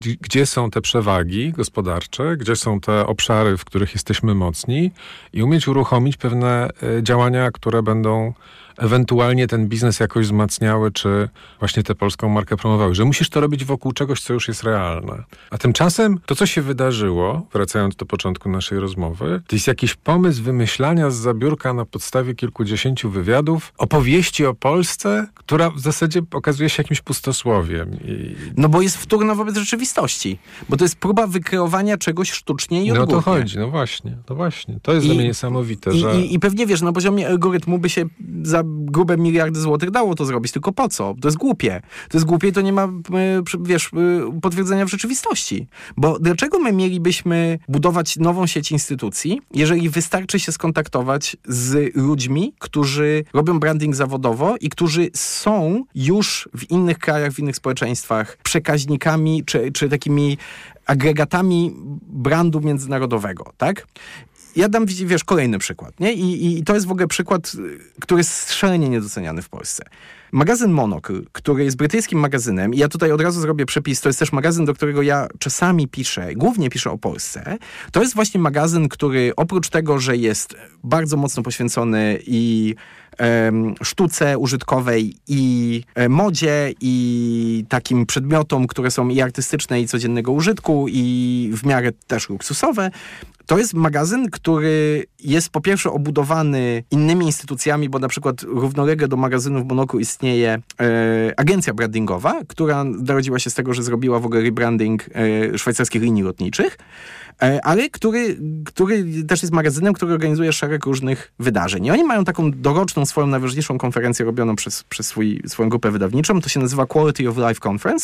gdzie są te przewagi gospodarcze, gdzie są te obszary, w których jesteśmy mocni i umieć uruchomić pewne działania, które będą ewentualnie ten biznes jakoś wzmacniały, czy właśnie tę polską markę promowały. Że musisz to robić wokół czegoś, co już jest realne. A tymczasem to, co się wydarzyło, wracając do początku naszej rozmowy, to jest jakiś pomysł wymyślania z zabiórka na podstawie kilkudziesięciu wywiadów opowieści o Polsce, która w zasadzie okazuje się jakimś pustosłowiem. No bo jest wtórna wobec rzeczywistości. Bo to jest próba wykreowania czegoś sztucznie i odgórnie. No to chodzi, no właśnie. To jest dla mnie niesamowite, że... I pewnie wiesz, na poziomie algorytmu by się za grube miliardy złotych dało to zrobić, tylko po co? To jest głupie. To jest głupie i to nie ma, wiesz, potwierdzenia w rzeczywistości. Bo dlaczego my mielibyśmy budować nową sieć instytucji, jeżeli wystarczy się skontaktować z ludźmi, którzy robią branding zawodowo i którzy są już w innych krajach, w innych społeczeństwach przekaźnikami czy takimi agregatami brandu międzynarodowego, tak? Ja dam, wiesz, kolejny przykład, nie? I to jest w ogóle przykład, który jest szalenie niedoceniany w Polsce. Magazyn Monocle, który jest brytyjskim magazynem i ja tutaj od razu zrobię przepis, to jest też magazyn, do którego ja czasami piszę, głównie piszę o Polsce. To jest właśnie magazyn, który oprócz tego, że jest bardzo mocno poświęcony i sztuce użytkowej i modzie i takim przedmiotom, które są i artystyczne i codziennego użytku i w miarę też luksusowe. To jest magazyn, który jest po pierwsze obudowany innymi instytucjami, bo na przykład równolegle do magazynów Monocle istnieje agencja brandingowa, która narodziła się z tego, że zrobiła w ogóle rebranding szwajcarskich linii lotniczych, ale który też jest magazynem, który organizuje szereg różnych wydarzeń. I oni mają taką doroczną, swoją najważniejszą konferencję robioną przez swoją grupę wydawniczą. To się nazywa Quality of Life Conference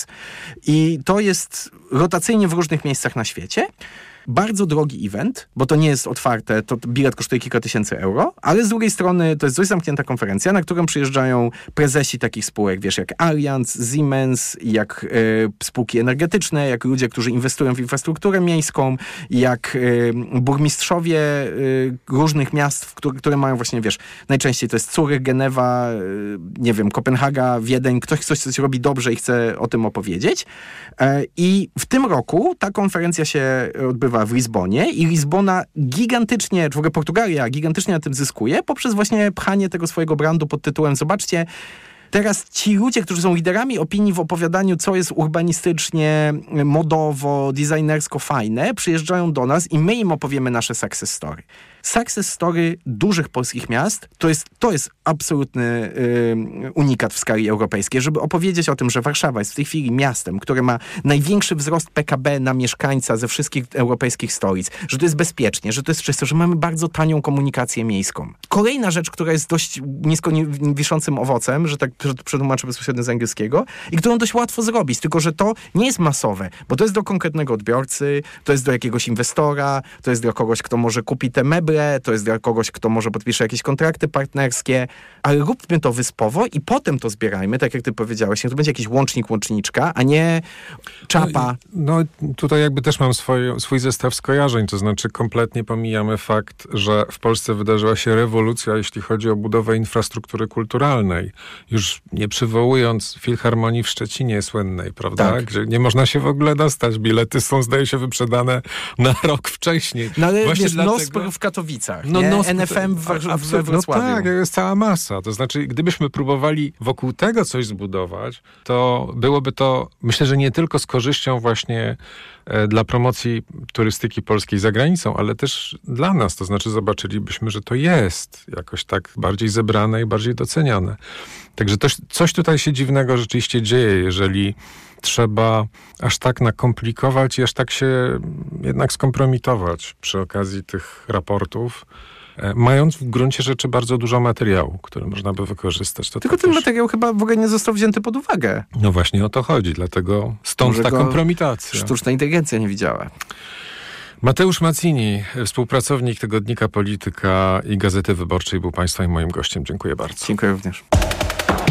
i to jest rotacyjnie w różnych miejscach na świecie. Bardzo drogi event, bo to nie jest otwarte, to bilet kosztuje kilka tysięcy euro, ale z drugiej strony to jest dość zamknięta konferencja, na którą przyjeżdżają prezesi takich spółek, wiesz, jak Allianz, Siemens, jak spółki energetyczne, jak ludzie, którzy inwestują w infrastrukturę miejską, jak burmistrzowie różnych miast, które mają właśnie, wiesz, najczęściej to jest Curych, Genewa, nie wiem, Kopenhaga, Wiedeń, ktoś coś robi dobrze i chce o tym opowiedzieć. I w tym roku ta konferencja się odbywa w Lizbonie i Lizbona gigantycznie, w ogóle Portugalia gigantycznie na tym zyskuje poprzez właśnie pchanie tego swojego brandu pod tytułem zobaczcie, teraz ci ludzie, którzy są liderami opinii w opowiadaniu, co jest urbanistycznie, modowo, designersko fajne, przyjeżdżają do nas i my im opowiemy nasze success story. Success story dużych polskich miast to jest absolutny unikat w skali europejskiej, żeby opowiedzieć o tym, że Warszawa jest w tej chwili miastem, które ma największy wzrost PKB na mieszkańca ze wszystkich europejskich stolic, że to jest bezpiecznie, że to jest czysto, że mamy bardzo tanią komunikację miejską. Kolejna rzecz, która jest dość nisko wiszącym owocem, że tak przetłumaczę bezpośrednio z angielskiego, i którą dość łatwo zrobić, tylko że to nie jest masowe, bo to jest do konkretnego odbiorcy, to jest do jakiegoś inwestora, to jest dla kogoś, kto może kupi te meble, to jest dla kogoś, kto może podpisze jakieś kontrakty partnerskie, ale róbmy to wyspowo i potem to zbierajmy, tak jak ty powiedziałeś. To będzie jakiś łącznika, a nie czapa. No tutaj jakby też mam swój zestaw skojarzeń, to znaczy kompletnie pomijamy fakt, że w Polsce wydarzyła się rewolucja, jeśli chodzi o budowę infrastruktury kulturalnej. Już nie przywołując Filharmonii w Szczecinie słynnej, prawda? Tak. Gdzie nie można się w ogóle dostać. Bilety są, zdaje się, wyprzedane na rok wcześniej. No ale właśnie wiesz, dlatego... w Katowicach, NFM we Wrocławiu. No tak, jest cała masa. To znaczy, gdybyśmy próbowali wokół tego coś zbudować, to byłoby to, myślę, że nie tylko z korzyścią właśnie dla promocji turystyki polskiej za granicą, ale też dla nas. To znaczy zobaczylibyśmy, że to jest jakoś tak bardziej zebrane i bardziej doceniane. Także coś tutaj się dziwnego rzeczywiście dzieje, jeżeli trzeba aż tak nakomplikować i aż tak się jednak skompromitować przy okazji tych raportów, mając w gruncie rzeczy bardzo dużo materiału, który można by wykorzystać. Tylko ten materiał chyba w ogóle nie został wzięty pod uwagę. No właśnie o to chodzi, dlatego stąd może ta kompromitacja. Sztuczna inteligencja nie widziała. Mateusz Mazzini, współpracownik tygodnika Polityka i Gazety Wyborczej, był Państwa i moim gościem. Dziękuję bardzo. Dziękuję również.